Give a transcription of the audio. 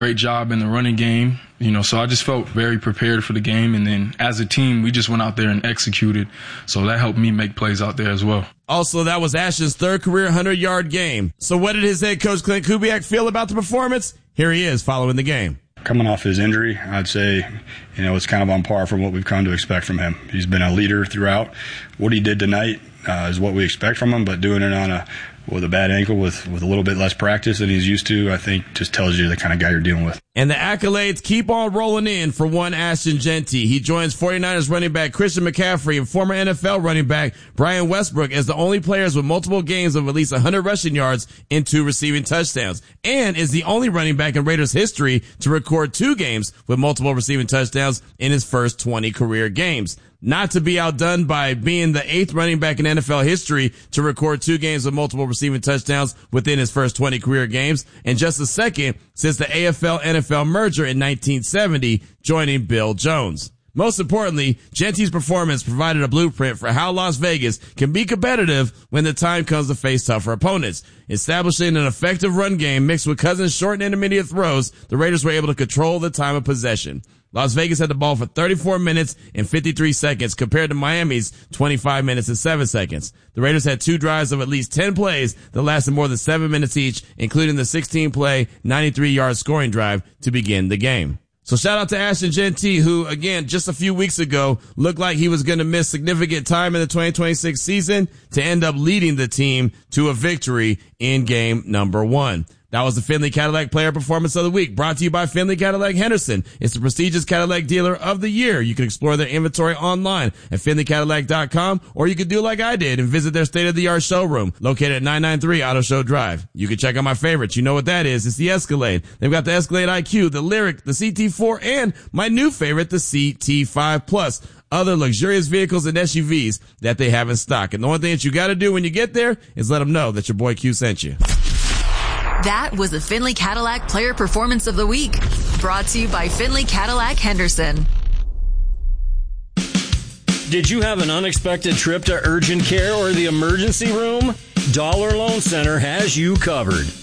great job in the running game, so I just felt very prepared for the game. And then as a team, we just went out there and executed. So that helped me make plays out there as well. Also, that was Ashton's third career 100-yard game. So what did his head coach, Clint Kubiak, feel about the performance? Here he is following the game. Coming off his injury, I'd say, it's kind of on par from what we've come to expect from him. He's been a leader throughout. What he did tonight is what we expect from him, but doing it with a bad ankle with a little bit less practice than he's used to, I think just tells you the kind of guy you're dealing with. And the accolades keep on rolling in for one Ashton Jeanty. He joins 49ers running back Christian McCaffrey and former NFL running back Brian Westbrook as the only players with multiple games of at least 100 rushing yards and 2 receiving touchdowns, and is the only running back in Raiders history to record 2 games with multiple receiving touchdowns in his first 20 career games. Not to be outdone by being the 8th running back in NFL history to record 2 games with multiple receiving touchdowns within his first 20 career games, and just the second since the AFL-NFL merger in 1970, joining Bill Jones. Most importantly, Jeanty's performance provided a blueprint for how Las Vegas can be competitive when the time comes to face tougher opponents. Establishing an effective run game mixed with Cousins' short and intermediate throws, the Raiders were able to control the time of possession. Las Vegas had the ball for 34 minutes and 53 seconds compared to Miami's 25 minutes and 7 seconds. The Raiders had 2 drives of at least 10 plays that lasted more than 7 minutes each, including the 16-play, 93-yard scoring drive to begin the game. So shout out to Ashton Jeanty, who, again, just a few weeks ago looked like he was going to miss significant time in the 2026 season to end up leading the team to a victory in game number 1. That was the Findlay Cadillac Player Performance of the Week, brought to you by Findlay Cadillac Henderson. It's the prestigious Cadillac dealer of the year. You can explore their inventory online at FindlayCadillac.com, or you could do like I did and visit their state-of-the-art showroom located at 993 Auto Show Drive. You can check out my favorites. You know what that is. It's the Escalade. They've got the Escalade IQ, the Lyriq, the CT4, and my new favorite, the CT5 Plus. Other luxurious vehicles and SUVs that they have in stock. And the one thing that you got to do when you get there is let them know that your boy Q sent you. That was the Findlay Cadillac Player Performance of the Week, brought to you by Findlay Cadillac Henderson. Did you have an unexpected trip to urgent care or the emergency room? Dollar Loan Center has you covered.